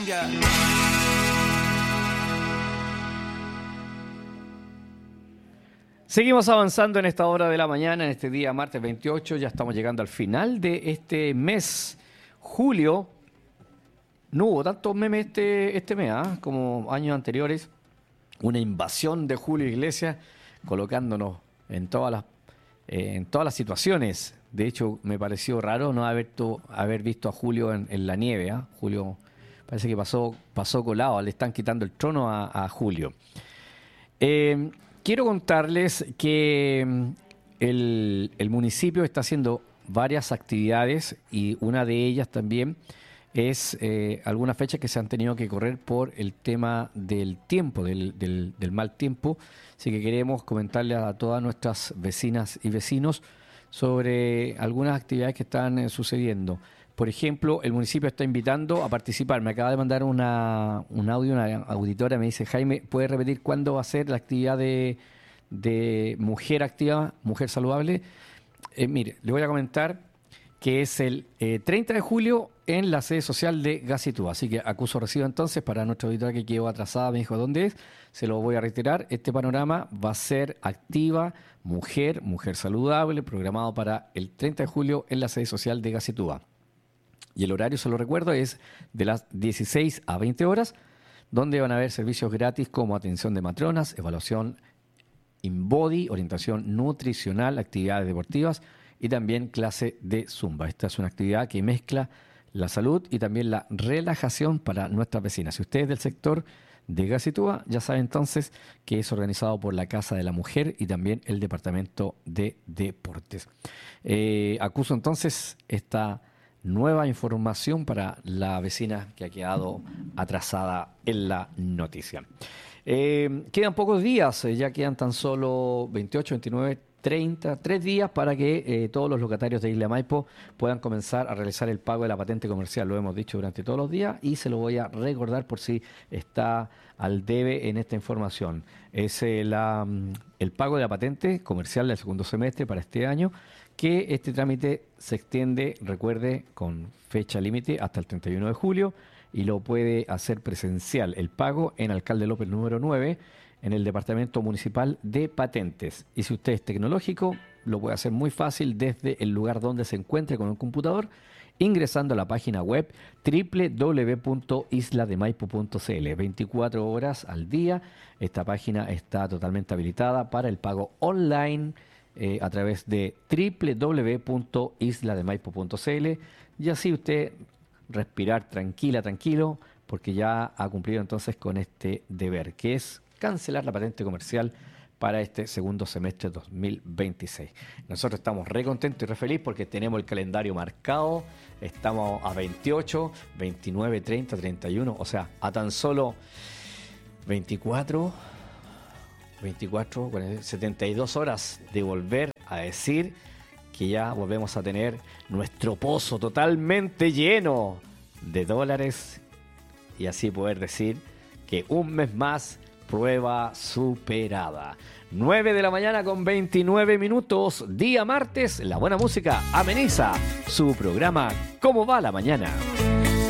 cambia. Seguimos avanzando en esta hora de la mañana, en este día martes 28. Ya estamos llegando al final de este mes, julio. No hubo tantos memes este mes, como años anteriores. Una invasión de Julio Iglesias, colocándonos en todas las situaciones. De hecho, me pareció raro no haber visto a Julio en la nieve. Julio parece que pasó colado, le están quitando el trono a Julio. Quiero contarles que el municipio está haciendo varias actividades y una de ellas también es algunas fechas que se han tenido que correr por el tema del tiempo, del mal tiempo. Así que queremos comentarle a todas nuestras vecinas y vecinos sobre algunas actividades que están sucediendo. Por ejemplo, el municipio está invitando a participar. Me acaba de mandar un audio, una auditora, me dice: Jaime, ¿puedes repetir cuándo va a ser la actividad de mujer activa, mujer saludable? Mire, le voy a comentar que es el 30 de julio en la sede social de Gacitúa. Así que acuso recibo entonces para nuestra auditora que quedó atrasada, me dijo dónde es. Se lo voy a reiterar. Este panorama va a ser activa, mujer saludable, programado para el 30 de julio en la sede social de Gacitúa. Y el horario, se lo recuerdo, es de las 16 a 20 horas, donde van a haber servicios gratis como atención de matronas, evaluación InBody, orientación nutricional, actividades deportivas y también clase de Zumba. Esta es una actividad que mezcla la salud y también la relajación para nuestras vecinas. Si usted es del sector de Gacitúa, ya sabe entonces que es organizado por la Casa de la Mujer y también el Departamento de Deportes. Acuso entonces esta nueva información para la vecina que ha quedado atrasada en la noticia. Quedan pocos días, ya quedan tan solo 28, 29, 30, 3 días para que todos los locatarios de Isla Maipo puedan comenzar a realizar el pago de la patente comercial. Lo hemos dicho durante todos los días y se lo voy a recordar por si está al debe en esta información. Es el pago de la patente comercial del segundo semestre para este año, que este trámite se extiende, recuerde, con fecha límite hasta el 31 de julio y lo puede hacer presencial el pago en Alcalde López número 9 en el Departamento Municipal de Patentes. Y si usted es tecnológico, lo puede hacer muy fácil desde el lugar donde se encuentre con un computador, ingresando a la página web www.islademaipo.cl. 24 horas al día. Esta página está totalmente habilitada para el pago online a través de www.islademaipo.cl, y así usted respirar tranquilo, porque ya ha cumplido entonces con este deber, que es cancelar la patente comercial para este segundo semestre 2026. Nosotros estamos re contentos y re felices porque tenemos el calendario marcado. Estamos a 28, 29, 30, 31, o sea, a tan solo 24, 72 horas de volver a decir que ya volvemos a tener nuestro pozo totalmente lleno de dólares y así poder decir que un mes más, prueba superada. 9 de la mañana con 29 minutos, día martes. La buena música ameniza su programa ¿Cómo va la mañana?